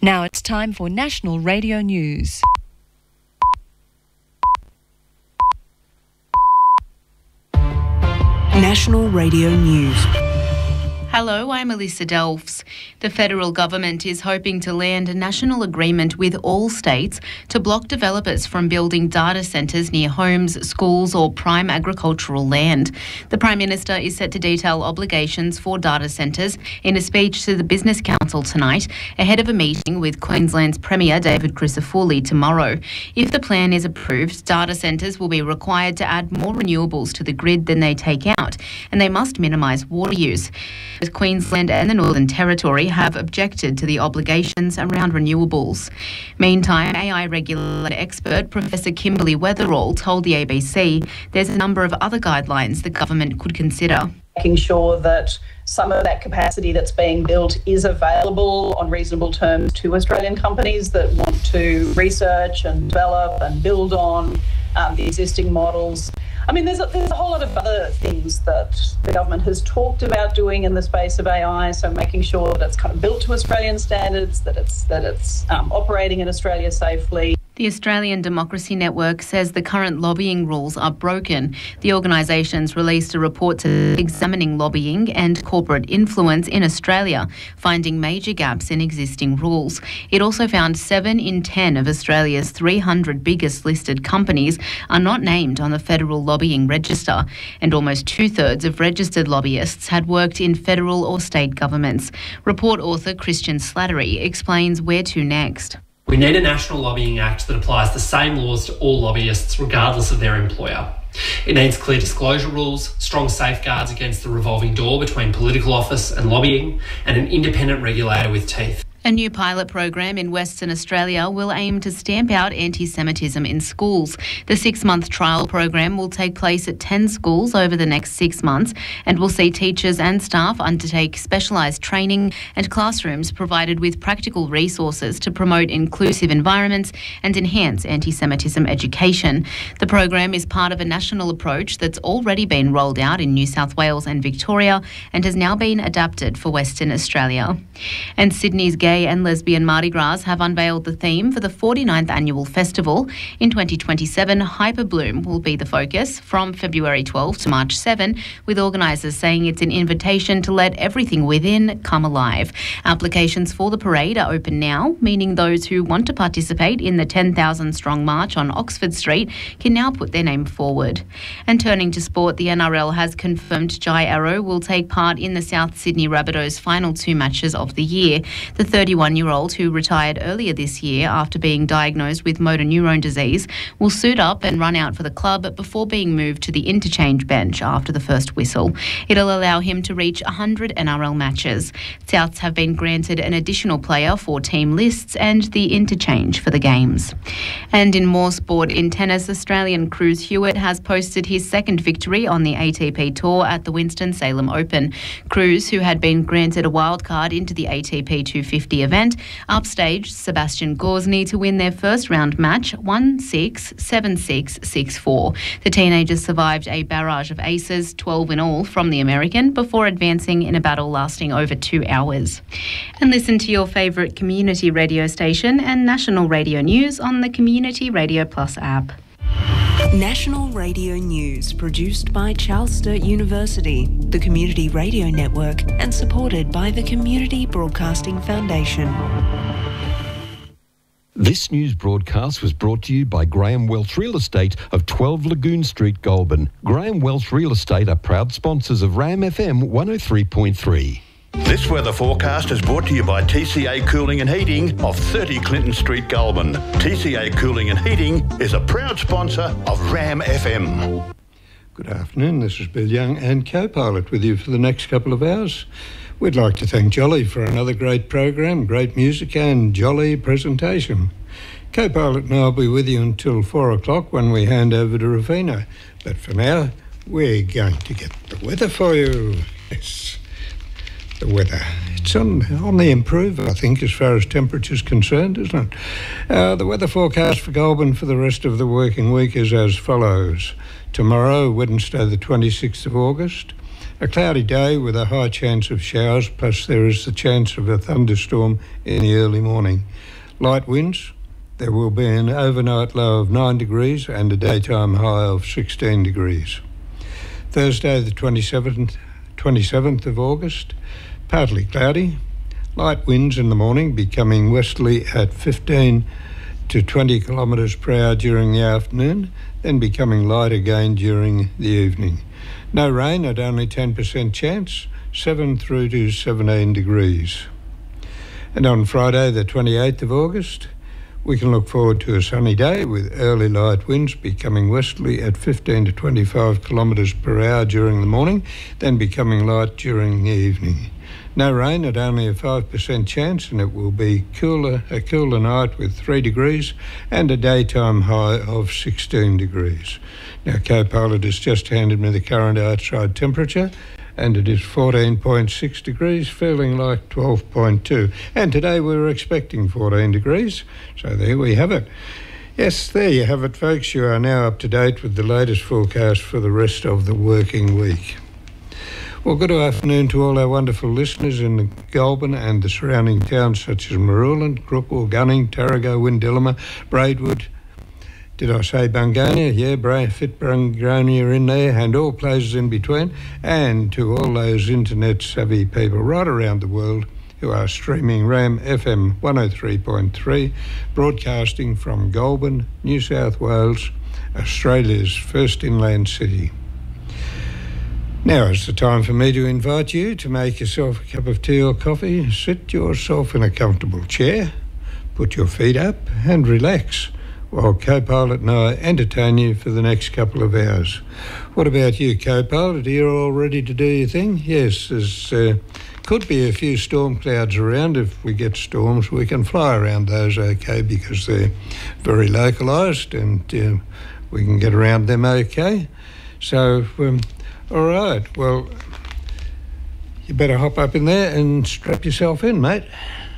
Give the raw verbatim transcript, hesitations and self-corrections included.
Now it's time for National Radio News. National Radio News. Hello, I'm Alyssa Delfs. The federal government is hoping to land a national agreement with all states to block developers from building data centres near homes, schools or prime agricultural land. The Prime Minister is set to detail obligations for data centres in a speech to the Business Council tonight, ahead of a meeting with Queensland's Premier David Crisafulli tomorrow. If the plan is approved, data centres will be required to add more renewables to the grid than they take out, and they must minimise water use. Queensland and the Northern Territory have objected to the obligations around renewables. Meantime, A I regulator expert Professor Kimberly Weatherall told the A B C there's a number of other guidelines the government could consider. Making sure that some of that capacity that's being built is available on reasonable terms to Australian companies that want to research and develop and build on um, the existing models. I mean, there's a, there's a whole lot of other things that the government has talked about doing in the space of A I, so making sure that it's kind of built to Australian standards, that it's, that it's um, operating in Australia safely. The Australian Democracy Network says the current lobbying rules are broken. The organisation's released a report to examining lobbying and corporate influence in Australia, finding major gaps in existing rules. It also found seven in ten of Australia's three hundred biggest listed companies are not named on the federal lobbying register, and almost two-thirds of registered lobbyists had worked in federal or state governments. Report author Christian Slattery explains where to next. We need a National Lobbying Act that applies the same laws to all lobbyists regardless of their employer. It needs clear disclosure rules, strong safeguards against the revolving door between political office and lobbying, and an independent regulator with teeth. A new pilot program in Western Australia will aim to stamp out anti-Semitism in schools. The six-month trial program will take place at ten schools over the next six months and will see teachers and staff undertake specialised training and classrooms provided with practical resources to promote inclusive environments and enhance anti-Semitism education. The program is part of a national approach that's already been rolled out in New South Wales and Victoria and has now been adapted for Western Australia. And Sydney's Gay and Lesbian Mardi Gras have unveiled the theme for the forty-ninth annual festival. In twenty twenty-seven, Hyperbloom will be the focus from February twelfth to March seventh, with organisers saying it's an invitation to let everything within come alive. Applications for the parade are open now, meaning those who want to participate in the ten thousand strong march on Oxford Street can now put their name forward. And turning to sport, the N R L has confirmed Jai Arrow will take part in the South Sydney Rabbitohs' final two matches of the year. The thirty-one-year-old, who retired earlier this year after being diagnosed with motor neurone disease, will suit up and run out for the club before being moved to the interchange bench after the first whistle. It'll allow him to reach one hundred N R L matches. Souths have been granted an additional player for team lists and the interchange for the games. And in more sport, in tennis, Australian Cruz Hewitt has posted his second victory on the A T P Tour at the Winston-Salem Open. Cruz, who had been granted a wildcard into the A T P two fifty event, upstaged Sebastian Gorsny to win their first round match one six, seven six, six four. The teenagers survived a barrage of aces, twelve in all, from the American before advancing in a battle lasting over two hours. And listen to your favourite community radio station and national radio news on the Community Radio Plus app. National Radio News, produced by Charles Sturt University, the Community Radio Network, and supported by the Community Broadcasting Foundation. This news broadcast was brought to you by Graham Welch Real Estate of twelve Lagoon Street, Goulburn. Graham Welch Real Estate are proud sponsors of RAM F M one oh three point three. This weather forecast is brought to you by T C A Cooling and Heating of thirty Clinton Street, Goulburn. T C A Cooling and Heating is a proud sponsor of RAM F M. Good afternoon, this is Bill Young and co-pilot with you for the next couple of hours. We'd like to thank Jolly for another great program, great music and jolly presentation. Co-pilot and I'll be with you until four o'clock when we hand over to Ravina. But for now, we're going to get the weather for you. Yes. The weather. It's on, on the improve, I think, as far as temperature's concerned, isn't it? Uh, the weather forecast for Goulburn for the rest of the working week is as follows. Tomorrow, Wednesday the twenty-sixth of August, A cloudy day with a high chance of showers, plus there is the chance of a thunderstorm in the early morning. Light winds. There will be an overnight low of nine degrees and a daytime high of sixteen degrees. Thursday the twenty-seventh, twenty-seventh of August, partly cloudy. Light winds in the morning, becoming westerly at fifteen to twenty kilometres per hour during the afternoon, then becoming light again during the evening. No rain at only ten percent chance, seven through to seventeen degrees. And on Friday the twenty-eighth of August, we can look forward to a sunny day with early light winds becoming westerly at fifteen to twenty-five kilometres per hour during the morning, then becoming light during the evening. No rain at only a five percent chance, and it will be cooler, a cooler night with three degrees and a daytime high of sixteen degrees. Now, co-pilot has just handed me the current outside temperature, and it is fourteen point six degrees, feeling like twelve point two. And today we were expecting fourteen degrees, so there we have it. Yes, there you have it, folks. You are now up to date with the latest forecast for the rest of the working week. Well, good afternoon to all our wonderful listeners in the Goulburn and the surrounding towns such as Marulan, Crookwell, Gunning, Tarago, Windillama, Braidwood. Did I say Bungonia? Yeah, Bra- fit Bungonia in there, and all places in between. And to all those internet-savvy people right around the world who are streaming RAM F M one oh three point three, broadcasting from Goulburn, New South Wales, Australia's first inland city. Now is the time for me to invite you to make yourself a cup of tea or coffee, sit yourself in a comfortable chair, put your feet up and relax while co-pilot and I entertain you for the next couple of hours. What about you, co-pilot? Are you all ready to do your thing? Yes, there's uh, could be a few storm clouds around. If we get storms, we can fly around those okay because they're very localised and uh, we can get around them okay. So... Um, All right, well, you better hop up in there and strap yourself in, mate.